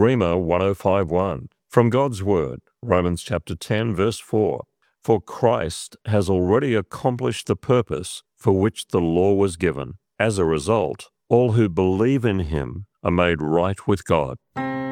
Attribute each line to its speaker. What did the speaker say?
Speaker 1: Rhema 105.1. From God's Word, Romans chapter 10, verse 4. For Christ has already accomplished the purpose for which the law was given. As a result, all who believe in him are made right with God.